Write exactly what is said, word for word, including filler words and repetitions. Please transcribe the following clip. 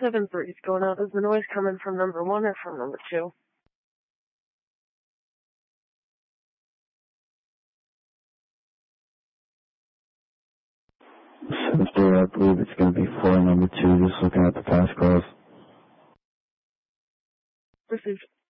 seven three is going out. Is the noise coming from number one or from number two? seven three, I believe it's going to be four number two, just looking at the past calls. Received.